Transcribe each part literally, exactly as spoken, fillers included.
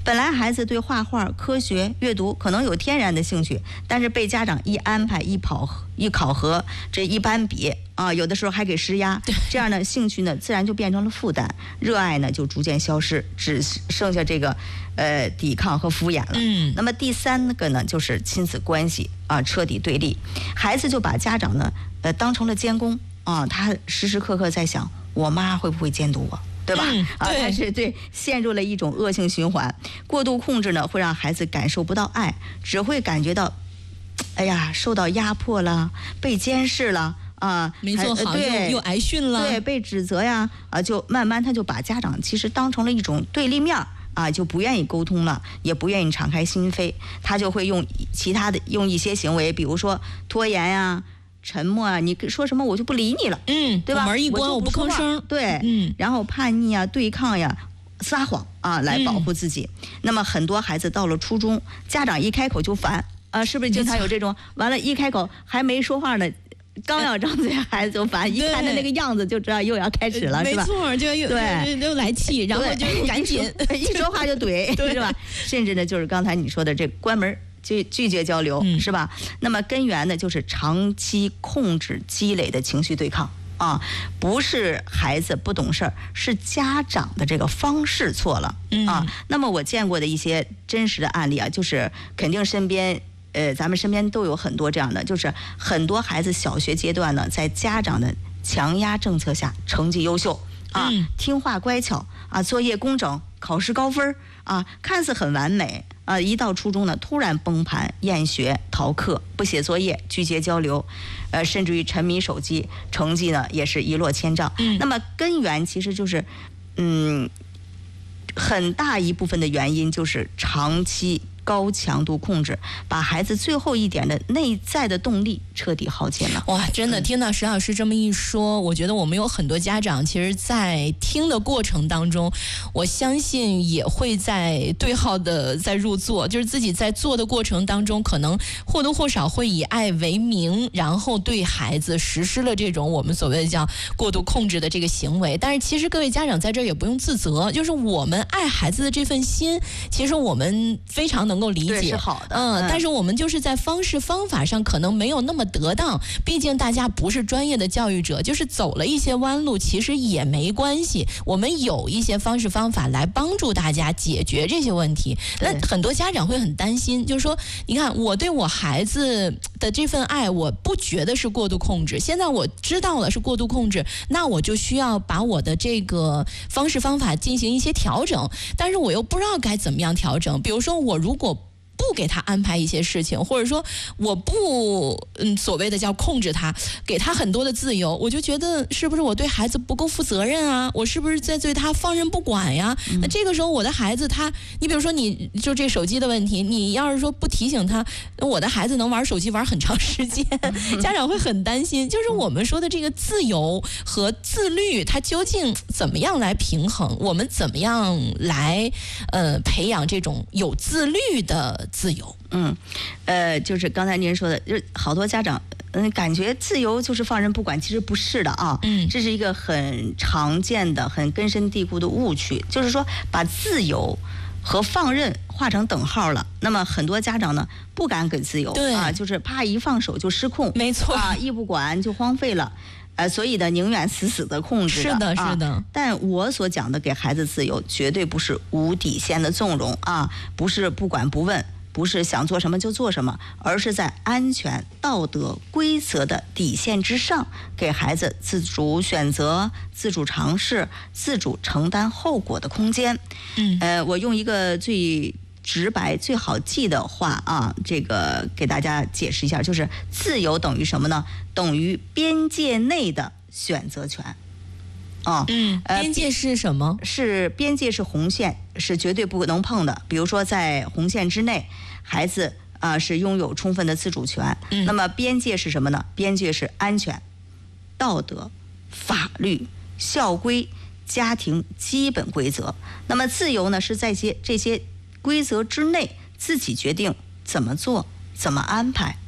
本来孩子对画画、科学、阅读可能有天然的兴趣，但是被家长一安排、一跑、一考核，这一般比啊，有的时候还给施压，这样呢，兴趣呢自然就变成了负担，热爱呢就逐渐消失，只剩下这个呃抵抗和敷衍了。嗯，那么第三个呢，就是亲子关系啊彻底对立，孩子就把家长呢呃当成了监工啊，他时时刻刻在想，我妈会不会监督我？对吧？嗯、啊，但是对陷入了一种恶性循环。过度控制呢，会让孩子感受不到爱，只会感觉到，哎呀，受到压迫了，被监视了啊， 没做好又又挨训了， 对，被指责呀，啊，就慢慢他就把家长其实当成了一种对立面啊，就不愿意沟通了，也不愿意敞开心扉，他就会用其他的用一些行为，比如说拖延呀。沉默啊，你说什么我就不理你了， 嗯， 对吧？ 门一关我不吭声， 对，嗯，然后叛逆啊、对抗呀、撒谎啊，来保护自己。嗯、那么很多孩子到了初中，家长一开口就烦啊，是不是经常有这种？完了，一开口还没说话呢。刚要张嘴，孩子就烦，一看他那个样子就知道又要开始了，是吧？ 没错，就又对又来气，然后就赶紧一说话就怼，是吧？甚至呢，就是刚才你说的这关门。拒拒绝交流、嗯、是吧？那么根源呢，就是长期控制积累的情绪对抗啊，不是孩子不懂事儿，是家长的这个方式错了、嗯、啊。那么我见过的一些真实的案例啊，就是肯定身边呃，咱们身边都有很多这样的，就是很多孩子小学阶段呢，在家长的强压政策下，成绩优秀啊，嗯、听话乖巧啊，作业工整，考试高分啊，看似很完美。啊，一到初中呢，突然崩盘、厌学、逃课、不写作业、拒绝交流，呃，甚至于沉迷手机，成绩呢也是一落千丈。嗯，那么根源其实就是，嗯，很大一部分的原因就是长期高强度控制，把孩子最后一点的内在的动力彻底耗尽了。 哇，真的听到石老师这么一说，我觉得我们有很多家长，其实在听的过程当中，我相信也会在对号的在入座，就是自己在做的过程当中，可能或多或少会以爱为名，然后对孩子实施了这种我们所谓的叫过度控制的这个行为。但是其实各位家长在这儿也不用自责，就是我们爱孩子的这份心，其实我们非常能够理解， 是好的， 嗯，但是我们就是在方式方法上可能没有那么得当，毕竟大家不是专业的教育者，就是走了一些弯路，其实也没关系。我们有一些方式方法来帮助大家解决这些问题。那很多家长会很担心，就是说，你看我对我孩子的这份爱，我不觉得是过度控制。现在我知道了是过度控制，那我就需要把我的这个方式方法进行一些调整，但是我又不知道该怎么样调整。比如说，我如果不给他安排一些事情，或者说我不嗯所谓的叫控制他，给他很多的自由，我就觉得是不是我对孩子不够负责任啊？我是不是在对他放任不管呀？嗯、那这个时候我的孩子他，你比如说你就这手机的问题，你要是说不提醒他，我的孩子能玩手机玩很长时间，家长会很担心。就是我们说的这个自由和自律，它究竟怎么样来平衡？我们怎么样来呃培养这种有自律的自由？ 嗯，呃，就是刚才您说的，就是好多家长，嗯，感觉自由就是放任不管，其实不是的啊。嗯，这是一个很常见的、很根深蒂固的误区，就是说把自由和放任画成等号了。那么很多家长呢不敢给自由，对啊，就是怕一放手就失控， 没错啊，一不管就荒废了。呃，所以呢，宁愿死死的控制的， 是的，是的、啊。 但我所讲的给孩子自由，绝对不是无底线的纵容啊，不是不管不问，不是想做什么就做什么，而是在安全、道德、规则的底线之上，给孩子自主选择、自主尝试、自主承担后果的空间。嗯，呃，我用一个最直白最好记的话啊，这个给大家解释一下，就是自由等于什么呢？等于边界内的选择权。啊， 嗯，边界是什么？ 呃、是边界是红线，是绝对不能碰的。比如说在红线之内，孩子啊、呃、是拥有充分的自主权。嗯，那么边界是什么呢？边界是安全、道德、法律、校规、家庭基本规则。那么自由呢，是在些这些规则之内自己决定怎么做、怎么安排、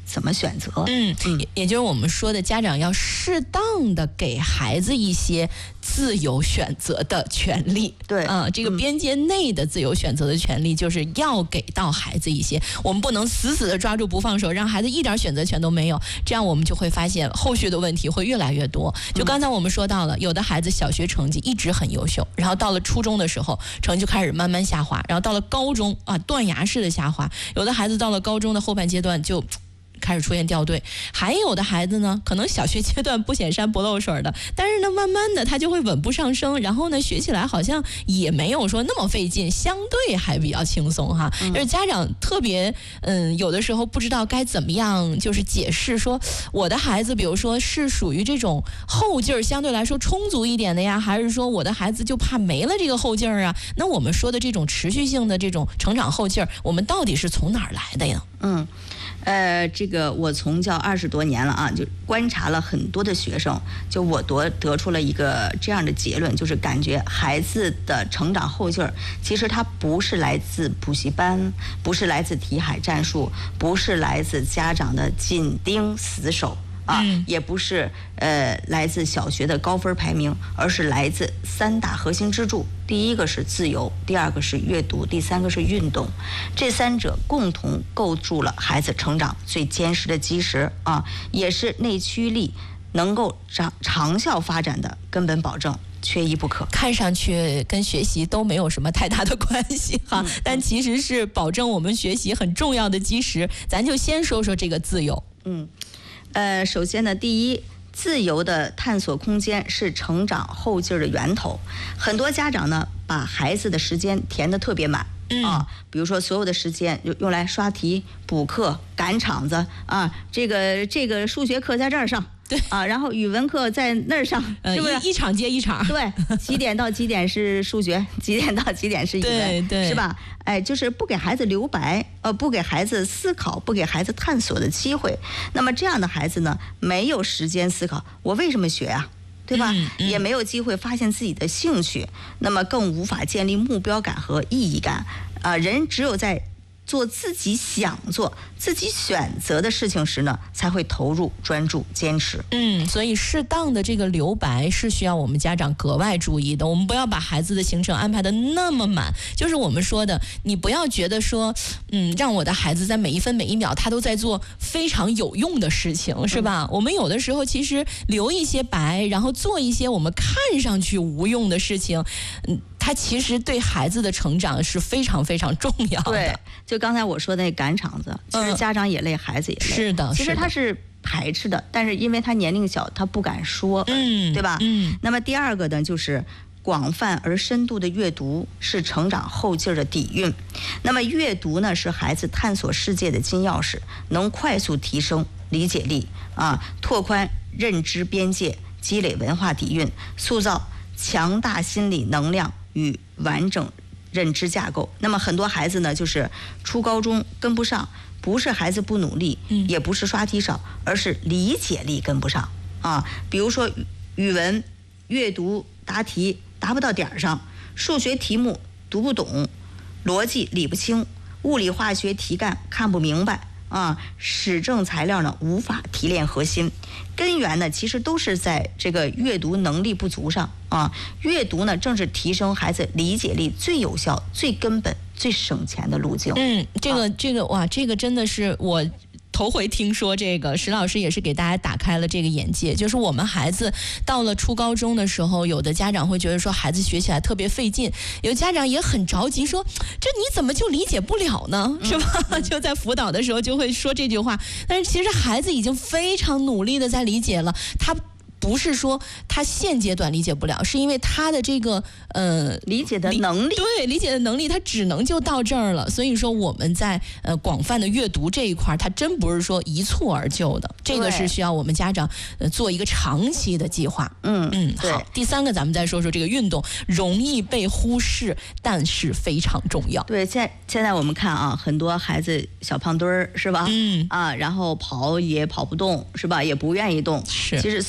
怎么选择。 嗯，也也就是我们说的，家长要适当的给孩子一些自由选择的权利。 对， 啊、呃，这个边界内的自由选择的权利，就是要给到孩子一些，我们不能死死的抓住不放手，让孩子一点选择权都没有，这样我们就会发现后续的问题会越来越多。就刚才我们说到了，有的孩子小学成绩一直很优秀，然后到了初中的时候，成绩就开始慢慢下滑，然后到了高中啊，断崖式的下滑。有的孩子到了高中的后半阶段就开始出现掉队，还有的孩子呢，可能小学阶段不显山不漏水的，但是呢，慢慢的他就会稳步上升，然后呢，学起来好像也没有说那么费劲，相对还比较轻松哈。嗯、就是家长特别嗯，有的时候不知道该怎么样，就是解释说我的孩子，比如说是属于这种后劲儿相对来说充足一点的呀，还是说我的孩子就怕没了这个后劲儿啊？那我们说的这种持续性的这种成长后劲儿，我们到底是从哪儿来的呀？ 嗯。呃，这个我从教二十多年了啊，就观察了很多的学生，就我得得出了一个这样的结论，就是感觉孩子的成长后劲儿，其实它不是来自补习班，不是来自题海战术，不是来自家长的紧盯死守。啊，也不是呃来自小学的高分排名，而是来自三大核心支柱。第一个是自由，第二个是阅读，第三个是运动。这三者共同构筑了孩子成长最坚实的基石啊，也是内驱力能够长长效发展的根本保证。缺一不可， 看上去跟学习都没有什么太大的关系哈，嗯、但其实是保证我们学习很重要的基石。咱就先说说这个自由。 嗯。呃，首先呢，第一，自由的探索空间是成长后劲儿的源头。很多家长呢，把孩子的时间填得特别满、嗯、啊，比如说所有的时间用来刷题、补课、赶场子啊，这个这个数学课在这儿上。 对啊，然后语文课在那儿上，是不是、 呃、一, 一场接一场？ 对，几点到几点是数学，几点到几点是语文， 对对， 是吧？哎，就是不给孩子留白，呃，不给孩子思考，不给孩子探索的机会。那么这样的孩子呢，没有时间思考我为什么学呀、啊？对吧、嗯嗯？也没有机会发现自己的兴趣，那么更无法建立目标感和意义感。啊、呃，人只有在做自己想做、自己选择的事情时呢，才会投入、专注、坚持。 嗯，所以适当的这个留白是需要我们家长格外注意的。我们不要把孩子的行程安排的那么满，就是我们说的，你不要觉得说，嗯，让我的孩子在每一分每一秒他都在做非常有用的事情，是吧？嗯、我们有的时候其实留一些白，然后做一些我们看上去无用的事情，嗯。它其实对孩子的成长是非常非常重要的。 对，就刚才我说那赶场子，其实家长也累，嗯、孩子也累。 是的， 其实他是排斥的，但是因为他年龄小，他不敢说，嗯，对吧？嗯。那么第二个呢，就是广泛而深度的阅读是成长后劲儿的底蕴。那么阅读呢，是孩子探索世界的金钥匙，能快速提升理解力啊，拓宽认知边界，积累文化底蕴，塑造强大心理能量与完整认知架构。那么很多孩子呢，就是初高中跟不上，不是孩子不努力，嗯、也不是刷题少，而是理解力跟不上啊。比如说语文阅读答题答不到点儿上，数学题目读不懂，逻辑理不清，物理化学题干看不明白啊，史证材料呢无法提炼核心。根源呢，其实都是在这个阅读能力不足上啊。阅读呢，正是提升孩子理解力最有效、最根本、最省钱的路径。 嗯，这个、啊、这个哇，这个真的是我头回听说。这个石老师也是给大家打开了这个眼界，就是我们孩子到了初高中的时候，有的家长会觉得说孩子学起来特别费劲，有的家长也很着急说这你怎么就理解不了呢，是吧？嗯、就在辅导的时候就会说这句话，但是其实孩子已经非常努力的在理解了，他不是说他现阶段理解不了，是因为他的这个呃理解的能力， 对理解的能力，他只能就到这儿了。所以说我们在呃广泛的阅读这一块，他真不是说一蹴而就的，这个是需要我们家长呃做一个长期的计划。 嗯嗯，好。第三个，咱们再说说这个运动，容易被忽视，但是非常重要。 对，现现在我们看啊，很多孩子小胖墩儿是吧？ 嗯啊，然后跑也跑不动是吧？也不愿意动。 是。 其实所以呢，我。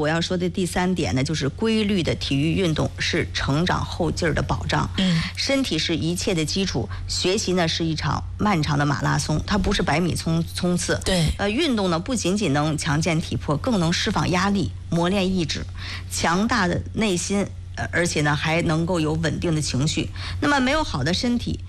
我要说的第三点呢，就是规律的体育运动是成长后劲儿的保障。 嗯， 身体是一切的基础，学习呢是一场漫长的马拉松，它不是百米冲冲刺。 对， 呃，运动呢不仅仅能强健体魄，更能释放压力，磨练意志，强大的内心。呃，而且呢，还能够有稳定的情绪。那么，没有好的身体，